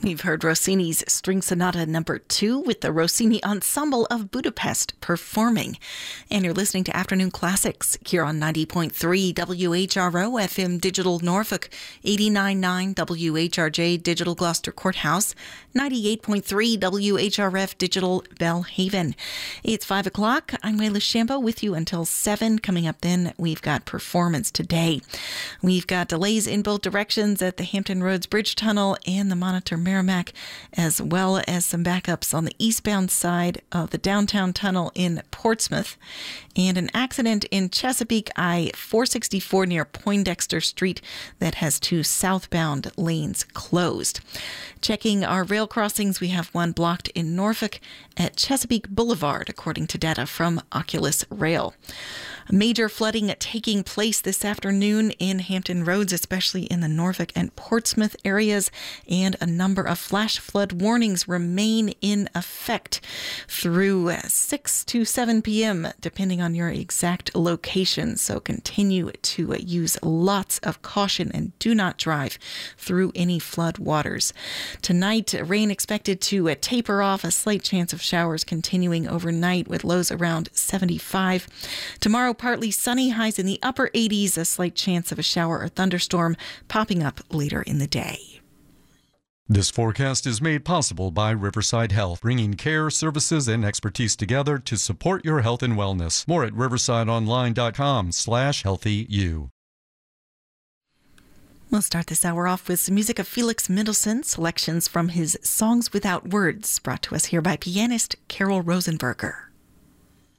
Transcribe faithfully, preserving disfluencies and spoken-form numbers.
We've heard Rossini's String Sonata number two with the Rossini Ensemble of Budapest performing. And you're listening to Afternoon Classics here on ninety point three W H R O F M Digital Norfolk, eighty-nine point nine W H R J Digital Gloucester Courthouse, ninety-eight point three W H R F Digital Belhaven. It's five o'clock. I'm Layla Shambo with you until seven. Coming up then, we've got performance today. We've got delays in both directions at the Hampton Roads Bridge Tunnel and the Monitor Merrimack, as well as some backups on the eastbound side of the downtown tunnel in Portsmouth, and an accident in Chesapeake I four sixty-four near Poindexter Street that has two southbound lanes closed. Checking our rail crossings, we have one blocked in Norfolk at Chesapeake Boulevard, according to data from Oculus Rail. Major flooding taking place this afternoon in Hampton Roads, especially in the Norfolk and Portsmouth areas, and a number of flash flood warnings remain in effect through six to seven p.m., depending on your exact location. So continue to use lots of caution and do not drive through any flood waters. Tonight, rain expected to taper off, a slight chance of showers continuing overnight with lows around seventy-five. Tomorrow, partly sunny, highs in the upper eighties, a slight chance of a shower or thunderstorm popping up later in the day. This forecast is made possible by Riverside Health, bringing care, services, and expertise together to support your health and wellness. More at riversideonline.com slash healthyu. We'll start this hour off with some music of Felix Mendelssohn, selections from his Songs Without Words, brought to us here by pianist Carol Rosenberger.